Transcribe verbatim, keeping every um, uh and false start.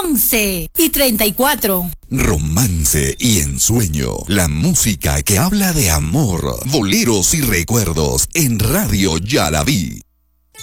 once y treinta y cuatro. Romance y ensueño, la música que habla de amor, boleros y recuerdos en Radio Ya la Vi.